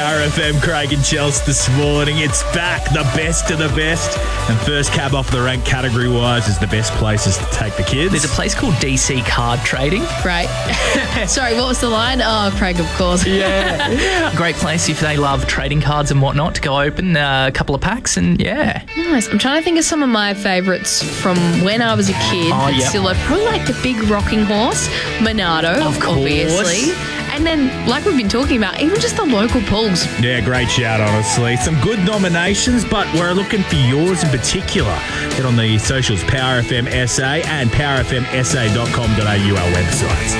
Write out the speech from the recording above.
Power FM, Craig and Chelsea this morning. It's back, the best of the best. And first cab off the rank category-wise is the best places to take the kids. There's a place called DC Card Trading. Right. Sorry, what was the line? Oh, Craig, of course. Yeah. Great place if they love trading cards and whatnot to go open a couple of packs and yeah. Nice. I'm trying to think of some of my favourites from when I was a kid. Oh, yep. Still, probably like the Big Rocking Horse, Monado, Of course. obviously. And then, like we've been talking about, even just the local pools. Yeah, great shout, honestly. Some good nominations, but we're looking for yours in particular. Get on the socials, Power FM SA and powerfmsa.com.au, our websites.